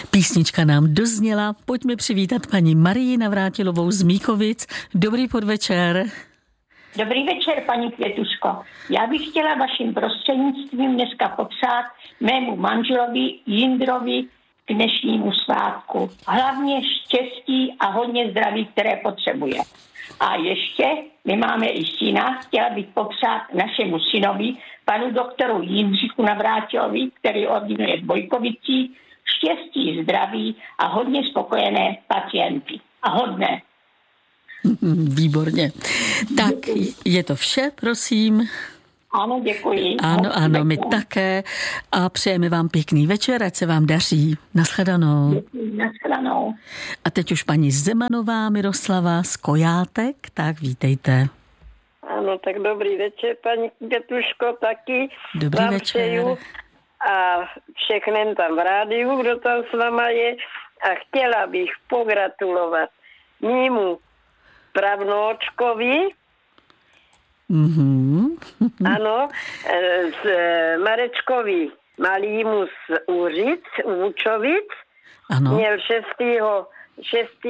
Písnička nám dozněla. Pojďme přivítat paní Marii Navrátilovou z Míkovic. Dobrý podvečer. Dobrý večer, paní Květuško. Já bych chtěla vaším prostřednictvím dneska popřát mému manželovi Jindrovi k dnešnímu svátku. Hlavně štěstí a hodně zdraví, které potřebuje. A ještě, my máme i syna, chtěla bych popřát našemu synovi, panu doktoru Jindřichu Navrátilovi, který ordinuje v Bojkovicích, štěstí, zdraví a hodně spokojené pacienty. A hodné. Výborně. Tak je to vše, prosím. Ano, děkuji. Ano, my také. A přejeme vám pěkný večer, ať se vám daří. Naschledanou. Děkuji, naschledanou. A teď už paní Zemanová Miroslava z Kojátek, tak vítejte. Ano, tak dobrý večer, paní Květuško, taky. Dobrý vám večer. Přeju a všechny tam v rádiu, kdo tam s váma je. A chtěla bych pogratulovat mému pravnoučkovi, ano, z Marečkovi malýmu z Úřic, Vůčovic. Ano. Měl 6.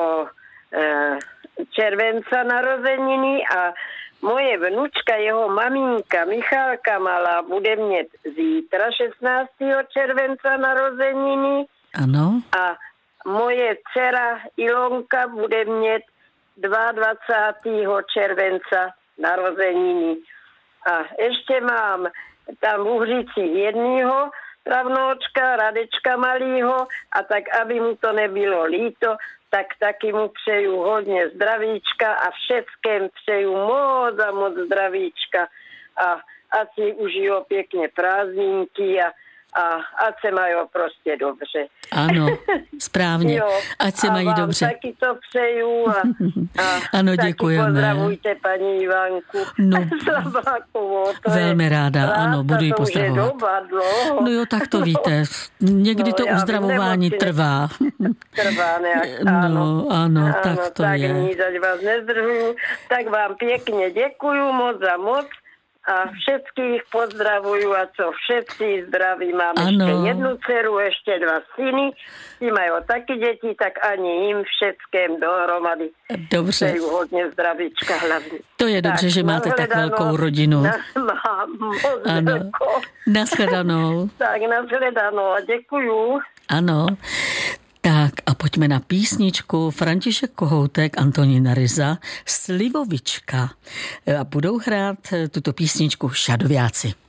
červenca narozeniny a moje vnučka, jeho maminka Michalka malá, bude mít zítra 16. červenca narozeniny. Ano. A moje dcera Ilonka bude mít 22. červenca narozeniny. A ještě mám tam v Uhřicích jedného pravnoučka, Radečka malýho, a tak, aby mu to nebylo líto, tak taky mu přeju hodně zdravíčka a všetkým přeju moc a moc zdravíčka. A ať si užijou pěkně prázdninky a ať se mají prostě dobře. Ano, správně. Jo, ať se mají dobře. A taky to přeju a ano, taky děkujeme. pozdravujte paní Ivanku. No, Slabákovou, velmi ráda, ano, budu ji pozdravovat. No jo, tak to víte. Někdy to uzdravování trvá. Trvá nějak, ano. Ano, tak to tak je. nic, ať vás nezdržuju. Tak vám pěkně děkuju moc za moc. A všetkých pozdravuju a co všetci zdraví. Mám ještě jednu dceru, ještě 2 syny. Ti mají taky děti, tak ani jim všetkým dohromady. Dobře. Přeju hodně zdravíčka hlavně. To je dobře, tak, že máte tak velkou rodinu. Mám moc ano. velkou. Naschledanou. Tak nashledanou a děkuju. Ano. Tak a pojďme na písničku František Kohoutek, Antonína Ryza, Slivovička. A budou hrát tuto písničku Šadováci.